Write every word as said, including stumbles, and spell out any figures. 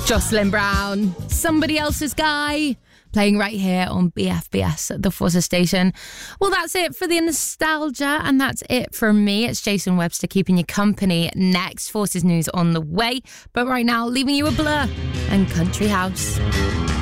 Jocelyn Brown, Somebody Else's Guy, playing right here on B F B S at the Forces Station. Well, that's it for the nostalgia, and that's it from me. It's Jason Webster keeping you company. Next, Forces News on the way. But right now, leaving you a Blur and Country House.